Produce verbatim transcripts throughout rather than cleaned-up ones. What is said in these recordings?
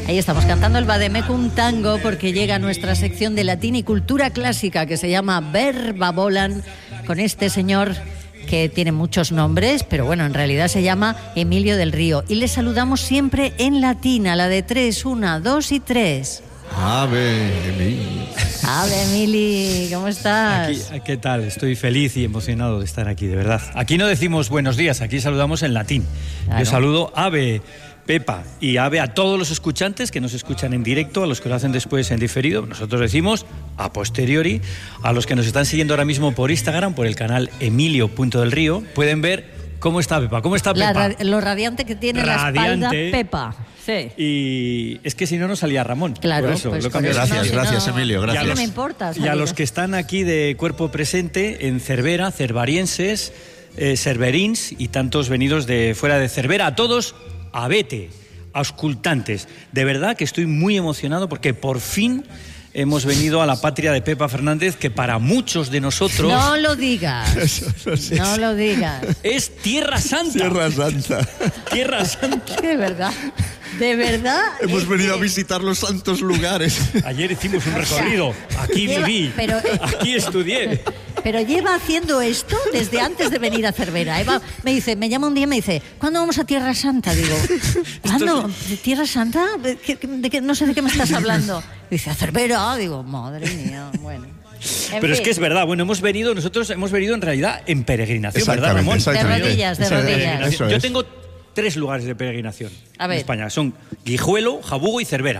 Ahí estamos cantando el Vademecum Tango porque llega nuestra sección de latín y cultura clásica que se llama Verba Volant, con este señor que tiene muchos nombres, pero bueno, en realidad se llama Emilio del Río. Y le saludamos siempre en latín, a la de tres, una, dos y tres. Ave, Emili. Ave, Emili, ¿cómo estás? Aquí, ¿qué tal? Estoy feliz y emocionado de estar aquí, de verdad. Aquí no decimos buenos días, aquí saludamos en latín. Claro. Yo saludo Ave, Pepa, y Ave a todos los escuchantes que nos escuchan en directo, a los que lo hacen después en diferido. Nosotros decimos a posteriori, a los que nos están siguiendo ahora mismo por Instagram, por el canal Emilio punto del Río, pueden ver cómo está Pepa. ¿Cómo está Pepa? La, lo radiante que tiene radiante. La espalda Pepa. Sí. Y es que si no, no salía Ramón. Claro, por eso, pues lo por eso, gracias, no, gracias, no, Emilio, gracias. Y a los, no me importa, y a los que están aquí de cuerpo presente en Cervera, cervarienses, eh, cerverins y tantos venidos de fuera de Cervera, a todos, abete, auscultantes. De verdad que estoy muy emocionado porque por fin hemos venido a la patria de Pepa Fernández, que para muchos de nosotros... No lo digas, eso, no, sé. no lo digas. Es Tierra Santa. Tierra Santa. Tierra Santa. De verdad, de verdad. Hemos es venido que... a visitar los santos lugares. Ayer hicimos un recorrido, aquí lleva, viví, pero, eh, aquí estudié. Pero lleva haciendo esto desde antes de venir a Cervera. Eva me dice, me llama un día y me dice, ¿cuándo vamos a Tierra Santa? Digo, ¿cuándo? ¿De Tierra Santa? ¿De qué, de qué, no sé de qué me estás hablando. Dice, a Cervera. Digo, madre mía, bueno. En Pero fin. es que es verdad, bueno, hemos venido, nosotros hemos venido en realidad en peregrinación, ¿verdad, Ramón? De rodillas, de rodillas. Eso Yo es. tengo tres lugares de peregrinación a ver. en España, son Guijuelo, Jabugo y Cervera.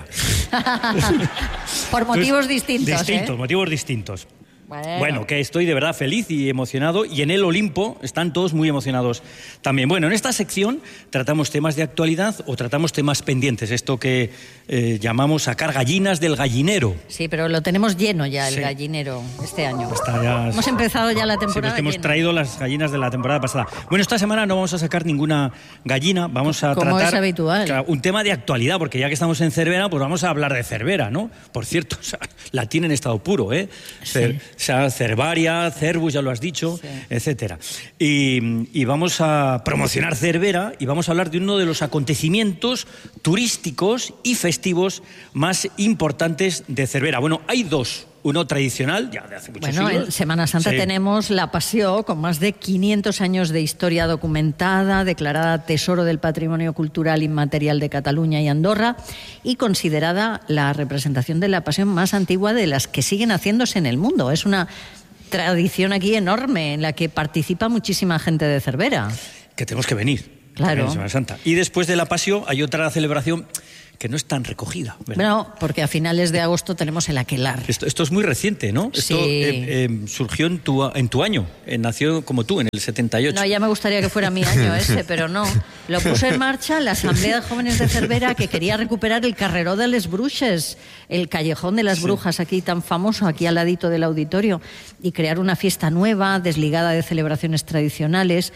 Por motivos Entonces, distintos, Distintos, ¿eh? motivos distintos. Bueno. Bueno, que estoy de verdad feliz y emocionado, y en el Olimpo están todos muy emocionados también. Bueno, en esta sección tratamos temas de actualidad o tratamos temas pendientes, esto que eh, llamamos sacar gallinas del gallinero. Sí, pero lo tenemos lleno ya, el Sí. gallinero, este año. Está ya... Hemos empezado ya la Sí, temporada pues que hemos llena. traído las gallinas de la temporada pasada. Bueno, esta semana no vamos a sacar ninguna gallina, vamos a Como tratar es habitual. claro, un tema de actualidad, porque ya que estamos en Cervera, pues vamos a hablar de Cervera, ¿no? Por cierto, o sea, la tiene en estado puro, ¿eh? Cer, Sí. o sea, Cervaria, Cervus, ya lo has dicho, Sí. etcétera. Y, y vamos a promocionar Cervera y vamos a hablar de uno de los acontecimientos turísticos y festivos más importantes de Cervera. Bueno, hay dos. Uno tradicional, ya de hace muchos Bueno, siglos. en Semana Santa Sí. tenemos la Pasión, con más de quinientos años de historia documentada, declarada Tesoro del Patrimonio Cultural Inmaterial de Cataluña y Andorra, y considerada la representación de la Pasión más antigua de las que siguen haciéndose en el mundo. Es una tradición aquí enorme en la que participa muchísima gente de Cervera. Que tenemos que venir. Claro. En Semana Santa. Y después de la Pasión hay otra celebración que no es tan recogida, ¿verdad? Bueno, porque a finales de agosto tenemos el aquelarre. Esto, esto es muy reciente, ¿no? Sí. Esto eh, eh, surgió en tu, en tu año, eh, nació como tú, en el setenta y ocho. No, ya me gustaría que fuera mi año ese, pero no. Lo puso en marcha la Asamblea de Jóvenes de Cervera, que quería recuperar el Carreró de les Bruixes, el callejón de las Sí. brujas aquí tan famoso, aquí al ladito del auditorio, y crear una fiesta nueva, desligada de celebraciones tradicionales.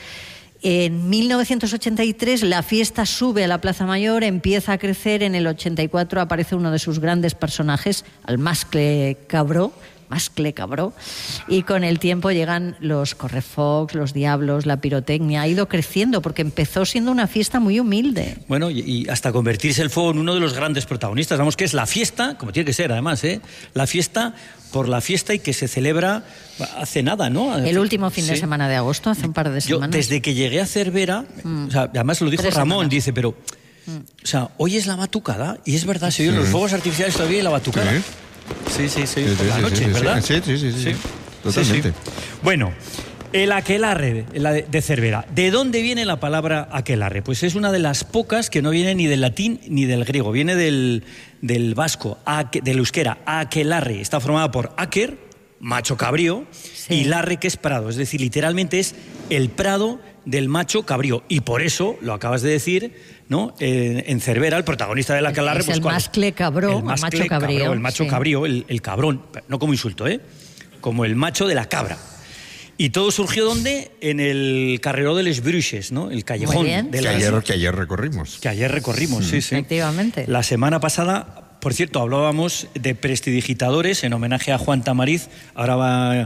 En mil novecientos ochenta y tres la fiesta sube a la Plaza Mayor, empieza a crecer, en el ochenta y cuatro aparece uno de sus grandes personajes, el Mascle Cabró, Mascle Cabró, y con el tiempo llegan los correfocs, los diablos, la pirotecnia. Ha ido creciendo porque empezó siendo una fiesta muy humilde. Bueno, y, y hasta convertirse el fuego en uno de los grandes protagonistas. Vamos, que es la fiesta, como tiene que ser además, ¿eh? La fiesta por la fiesta y que se celebra hace nada, ¿no? El último fin Sí. de semana de agosto, hace un par de Yo, semanas. desde que llegué a Cervera, Mm. o sea, además lo dijo Tres Ramón, semanas. dice, pero, o sea, hoy es la batucada, y es verdad, se oyen Sí. los fuegos artificiales todavía y la batucada. Sí. Sí, sí, sí, Sí, por sí, la sí, noche, sí, sí, ¿verdad? sí, sí, sí, sí, totalmente. Bueno, el aquelarre la de, de Cervera. ¿De dónde viene la palabra aquelarre? Pues es una de las pocas que no viene ni del latín ni del griego, viene del, del vasco, aque, del euskera, aquelarre. Está formada por aker, macho cabrío, Sí. y larre, que es prado, es decir, literalmente es el prado del macho cabrío, y por eso, lo acabas de decir, ¿no? Eh, en Cervera, el protagonista del aquelarre... Es pues, el ¿cuál? Mascle Cabró, el mascle macho cabrío, cabró, el macho sí. cabrío, el, el cabrón, no como insulto, ¿eh? Como el macho de la cabra. Y todo surgió, ¿dónde? En el Carreró de les Bruixes, ¿no? El callejón Muy bien. de Que las... ayer, que ayer recorrimos. Que ayer recorrimos, sí, sí. Efectivamente. La semana pasada, por cierto, hablábamos de prestidigitadores en homenaje a Juan Tamariz. Ahora va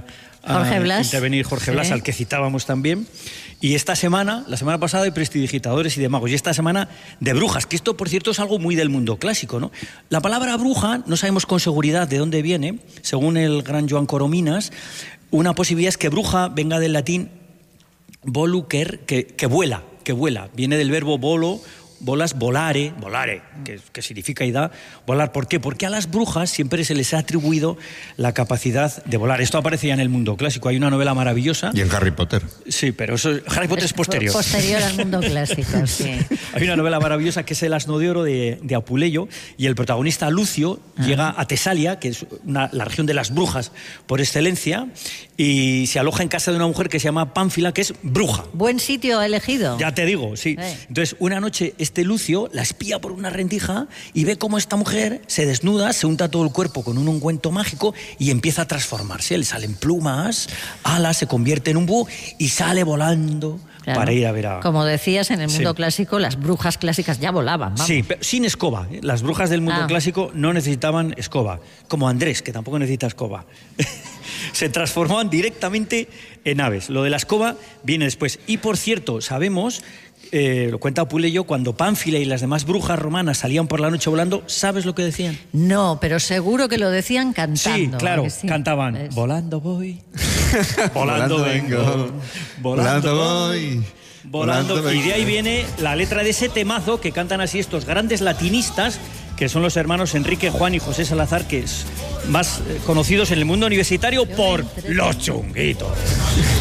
Jorge Blas. intervenir Jorge Sí. Blas, al que citábamos también. Y esta semana, la semana pasada, de prestidigitadores y de magos. Y esta semana de brujas, que esto, por cierto, es algo muy del mundo clásico, ¿no? La palabra bruja, no sabemos con seguridad de dónde viene, según el gran Joan Corominas. Una posibilidad es que bruja venga del latín volucer, que, que vuela, que vuela. Viene del verbo volo, bolas, volare, volare, que, que significa y da volar. ¿Por qué? Porque a las brujas siempre se les ha atribuido la capacidad de volar. Esto aparece ya en el mundo clásico. Hay una novela maravillosa. Y en Harry Potter. Sí, pero eso, Harry Potter es, es posterior. Posterior al mundo clásico, sí. Hay una novela maravillosa que es El asno de oro de, de Apuleyo, y el protagonista Lucio ah. llega a Tesalia, que es una, la región de las brujas por excelencia, y se aloja en casa de una mujer que se llama Pánfila, que es bruja. Buen sitio elegido. Ya te digo, sí. Eh. Entonces, una noche este Lucio la espía por una rendija y ve cómo esta mujer se desnuda, se unta todo el cuerpo con un ungüento mágico y empieza a transformarse. Le salen plumas, alas, se convierte en un búho y sale volando. Claro. Para ir a ver a... Como decías, en el mundo sí. clásico, las brujas clásicas ya volaban, vamos. Sí, pero sin escoba. ¿eh? Las brujas del mundo ah. clásico no necesitaban escoba. Como Andrés, que tampoco necesita escoba. Se transformaban directamente en aves. Lo de la escoba viene después. Y, por cierto, sabemos... Eh, lo cuenta Apuleyo, cuando Pánfila y las demás brujas romanas salían por la noche volando, ¿sabes lo que decían? No, pero seguro que lo decían cantando. Sí, claro, sí. cantaban. Es... Volando voy, volando vengo, volando voy, volando voy. Y de ahí viene la letra de ese temazo que cantan así estos grandes latinistas, que son los hermanos Enrique, Juan y José Salazar, que es más conocidos en el mundo universitario por Los Chunguitos.